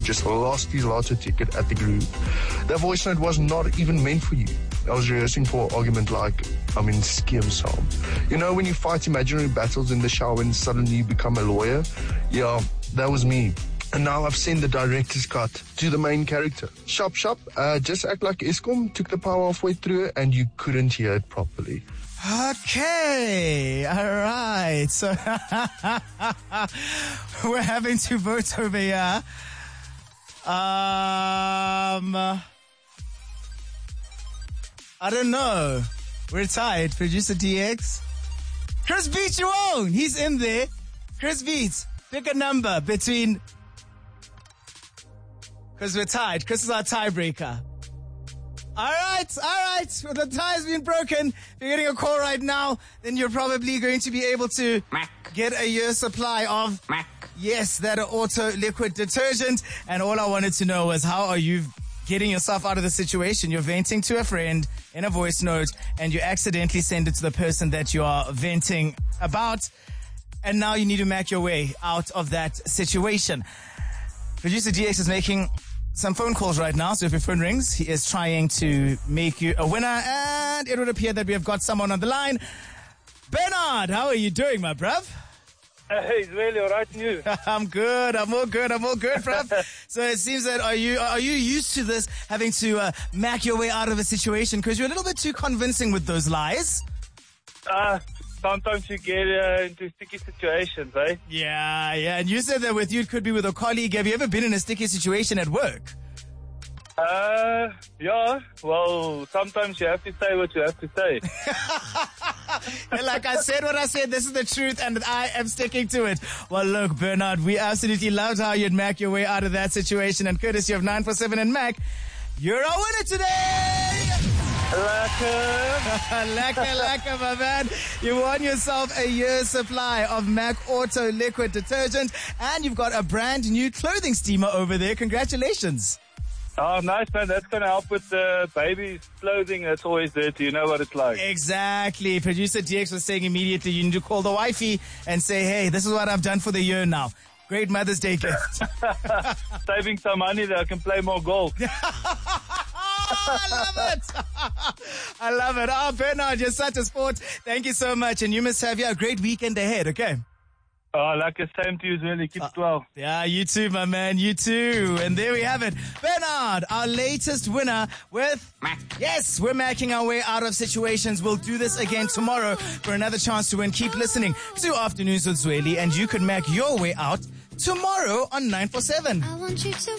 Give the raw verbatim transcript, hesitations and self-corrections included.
just lost his lotto ticket at the group. That voice note was not even meant for you. I was rehearsing for an argument like I'm in Skiem Psalm. You know when you fight imaginary battles in the shower and suddenly you become a lawyer? Yeah, that was me. And now I've sent the director's cut to the main character. Shop, shop, uh, just act like Eskom took the power halfway through and you couldn't hear it properly. Okay, all right. So we're having to vote over here. Um, I don't know. We're tied. Producer D X. Chris Beats, you own. He's in there. Chris Beats, pick a number between... Because we're tied. Chris is our tiebreaker. All right, all right. Well, the tie has been broken. If you're getting a call right now, then you're probably going to be able to Mac. get a year's supply of... Mac. Yes, that auto liquid detergent. And all I wanted to know was how are you getting yourself out of the situation? You're venting to a friend in a voice note and you accidentally send it to the person that you are venting about. And now you need to make your way out of that situation. Producer D X is making some phone calls right now. So if your phone rings, he is trying to make you a winner. And it would appear that we have got someone on the line. Bernard, how are you doing, my bruv? Hey, it's really alright to you. I'm good. I'm all good. I'm all good, bruv. So it seems that are you are you used to this, having to uh, mac your way out of a situation because you're a little bit too convincing with those lies? Uh, sometimes you get uh, into sticky situations, eh? Yeah, yeah. And you said that with you, it could be with a colleague. Have you ever been in a sticky situation at work? Uh, yeah. Well, sometimes you have to say what you have to say. And like I said what I said, this is the truth and I am sticking to it. Well, look, Bernard, we absolutely loved how you'd Mac your way out of that situation. And courtesy of nine four seven and Mac, you're our winner today! Lacquer! Lacquer, lacquer, my man. You won yourself a year's supply of Mac Auto Liquid Detergent and you've got a brand new clothing steamer over there. Congratulations. Oh, nice, man. That's going to help with the baby's clothing. That's always dirty. You know what it's like. Exactly. Producer D X was saying immediately you need to call the wifey and say, hey, this is what I've done for the year now. Great Mother's Day gift. Saving some money that I can play more golf. I love it. I love it. Oh, Bernard, you're such a sport. Thank you so much. And you must have yeah, a great weekend ahead, okay? Oh, like the same to you, really. Keep it well. Yeah, you too, my man. You too. And there we have it. Bernard, our latest winner with... Mac. Yes, we're macking our way out of situations. We'll do this again tomorrow for another chance to win. Keep listening to Afternoons with Zweli, and you could mac your way out tomorrow on nine four seven. I want you to